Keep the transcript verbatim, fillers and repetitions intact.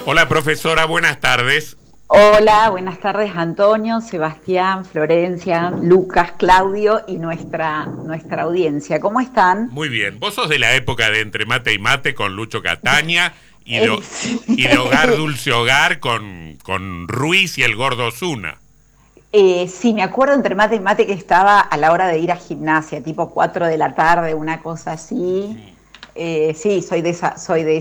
Hola profesora, buenas tardes. Hola, buenas tardes Antonio, Sebastián, Florencia, Lucas, Claudio y nuestra, nuestra audiencia. ¿Cómo están? Muy bien, vos sos de la época de Entre Mate y Mate con Lucho Cataña y Eh, de, sí. y de Hogar Dulce Hogar con, con Ruiz y el Gordo Osuna. Eh, sí, me acuerdo entre mate y mate que estaba a la hora de ir a gimnasia, tipo cuatro de la tarde, una cosa así. Eh, sí, soy de esa, soy de